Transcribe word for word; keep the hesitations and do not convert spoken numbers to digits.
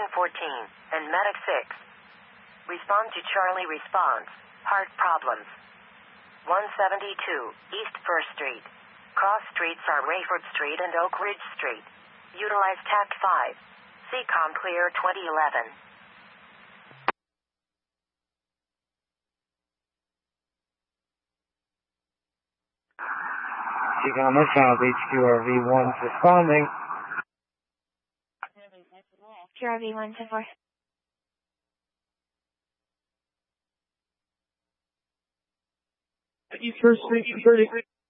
Station fourteen, and Medic six. Respond to Charlie response. Heart problems. one seventy-two, East first Street. Cross streets are Rayford Street and Oak Ridge Street. Utilize Tact five. C COM clear twenty eleven. C COM this channel H Q R V one responding. Q R V one to four. East first Street, East thirty.